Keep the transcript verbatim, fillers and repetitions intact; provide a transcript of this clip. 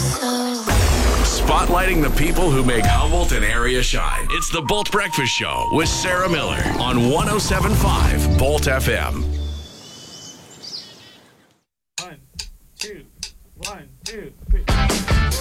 Spotlighting the people who make Humboldt and area shine. It's the Bolt Breakfast Show with Sarah Miller on one oh seven point five Bolt F M. One, two, one, two, three.